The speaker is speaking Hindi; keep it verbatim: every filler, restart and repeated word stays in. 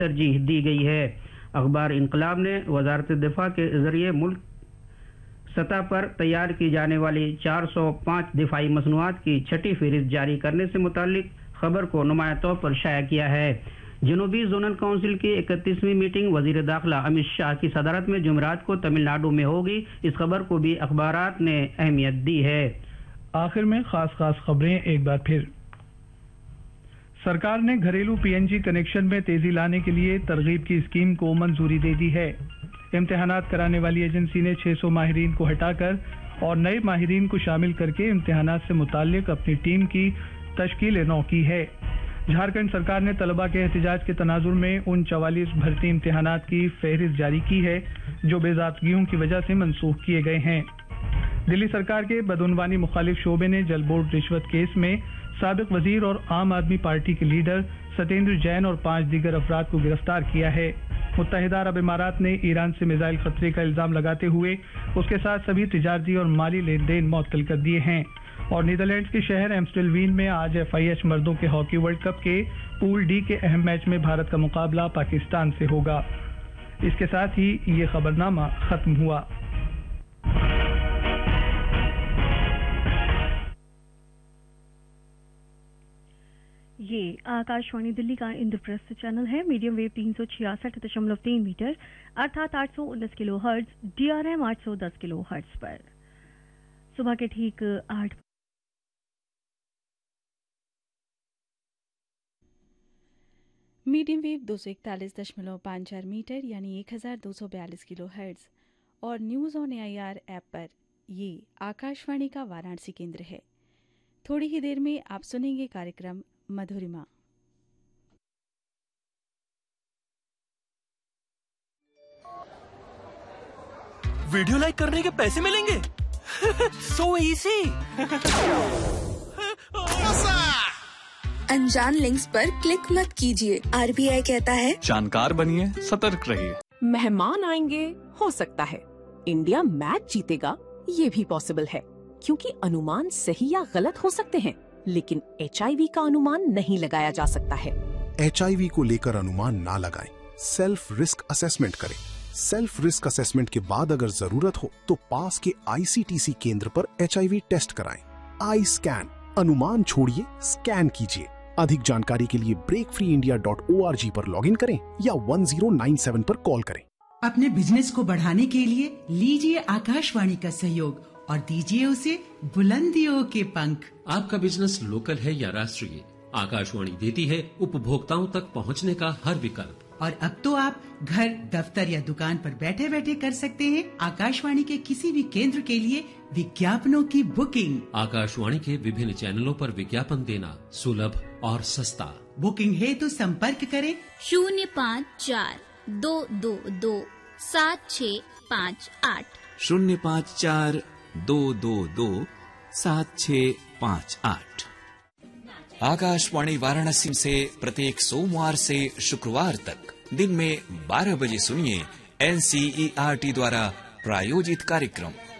तरजीह दी गई है। अखबार इनकलाब ने वजारत दिफा के जरिए मुल्क सतह पर तैयार की जाने वाली चार सौ पाँच दिफाई मसनूआत की छठी फहरिस्त जारी करने से मुतालिक खबर को नुमाया तौर पर शाया किया है। जनूबी जोनल काउंसिल की इकतीसवीं मीटिंग वजीर दाखिला अमित शाह की सदारत में जुमेरात को तमिलनाडु में होगी। इस खबर को भी अखबारात ने अहमियत दी है। आखिर में खास खास खबरें एक बार फिर। सरकार ने घरेलू पीएनजी कनेक्शन में तेजी लाने के लिए तरगीब की स्कीम को मंजूरी दे दी है। इम्तिहानात कराने वाली एजेंसी ने छह सौ माहिरीन को हटाकर और नए माहिरीन को शामिल करके इम्तिहानात से मुताल्लिक अपनी टीम की तश्कील नौ की है। झारखंड सरकार ने तलबा के एहतजाज के तनाजुर में उन चवालीस भर्ती इम्तिहानात की फहरिस्त जारी की है जो बेज़ाबतगियों की वजह से मनसूख किए गए हैं। दिल्ली सरकार के बदउनवानी मुखालिफ शोबे ने जल बोर्ड रिश्वत केस में साबिक वजीर और आम आदमी पार्टी के लीडर सत्येंद्र जैन और पांच दीगर अफराद को गिरफ्तार किया है। मुत्तहिदा अरब इमारात ने ईरान से मिसाइल खतरे का इल्जाम लगाते हुए उसके साथ सभी तिजारती और माली लेन देन मुअत्तल कर दिए हैं। और नीदरलैंड्स के शहर एम्स्टेलवीन में आज एफ आई एच मर्दों के हॉकी वर्ल्ड कप के पूल डी के अहम मैच में भारत का मुकाबला पाकिस्तान से होगा। इसके साथ ही ये खबरनामा खत्म हुआ। ये आकाशवाणी दिल्ली का इंद्रप्रस्थ चैनल है। मीडियम वेव तीन सौ छियासठ दशमलव तीन मीटर अर्थात आठ सौ उन्नीस किलो हर्ट्ज, डीआरएम आठ सौ दस किलो हर्ट्ज पर सुबह के ठीक आठ मीडियम वेव दो सौ इकतालीस दशमलव पाँच चार मीटर यानी एक हजार दो सौ बयालीस किलो हर्ट्ज और न्यूज ऑन एआईआर ऐप पर ये आकाशवाणी का वाराणसी केंद्र है। थोड़ी ही देर में आप सुनेंगे कार्यक्रम मधुरिमा। वीडियो लाइक करने के पैसे मिलेंगे। So easy. अनजान लिंक्स पर क्लिक मत कीजिए। आरबीआई कहता है जानकार बनिए, सतर्क रहिए। मेहमान आएंगे, हो सकता है इंडिया मैच जीतेगा, ये भी पॉसिबल है क्योंकि अनुमान सही या गलत हो सकते हैं, लेकिन एचआईवी का अनुमान नहीं लगाया जा सकता है। एचआईवी को लेकर अनुमान ना लगाएं, सेल्फ रिस्क असेसमेंट करें। सेल्फ रिस्क असेसमेंट के बाद अगर जरूरत हो तो पास के आईसीटीसी केंद्र पर एचआईवी टेस्ट कराएं। आई स्कैन, अनुमान छोड़िए, स्कैन कीजिए। अधिक जानकारी के लिए break free India dot O R G पर लॉग इन करें या वन जीरो नाइन सेवन पर कॉल करें। अपने बिजनेस को बढ़ाने के लिए लीजिए आकाशवाणी का सहयोग और दीजिए उसे बुलंदियों के पंख। आपका बिजनेस लोकल है या राष्ट्रीय, आकाशवाणी देती है उपभोक्ताओं तक पहुंचने का हर विकल्प। और अब तो आप घर, दफ्तर या दुकान पर बैठे बैठे कर सकते हैं आकाशवाणी के किसी भी केंद्र के लिए विज्ञापनों की बुकिंग। आकाशवाणी के विभिन्न चैनलों पर विज्ञापन देना सुलभ और सस्ता। बुकिंग है तो संपर्क करें शून्य पाँच चार दो दो दो सात छः पाँच आठ शून्य पाँच चार दो दो दो सात छः पाँच आठ। आकाशवाणी वाराणसी से प्रत्येक सोमवार से शुक्रवार तक दिन में बारह बजे सुनिए एनसीईआरटी द्वारा प्रायोजित कार्यक्रम